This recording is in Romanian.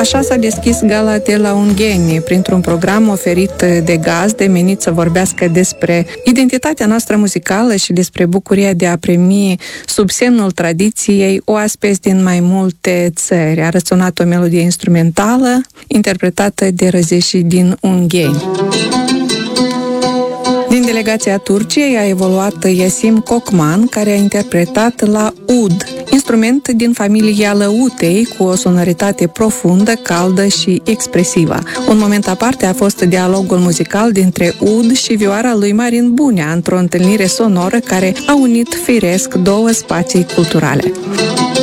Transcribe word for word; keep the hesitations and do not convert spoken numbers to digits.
Așa s-a deschis gala de la Ungheni, printr-un program oferit de gazde menit să vorbească despre identitatea noastră muzicală și despre bucuria de a primi sub semnul tradiției oaspeți din mai multe țări. A răsunat o melodie instrumentală interpretată de răzeșii din Ungheni. Din delegația Turciei a evoluat Yasim Kokman, care a interpretat la ud, instrument din familia lăutei cu o sonoritate profundă, caldă și expresivă. Un moment aparte a fost dialogul muzical dintre ud și vioara lui Marin Bunea, într-o întâlnire sonoră care a unit firesc două spații culturale.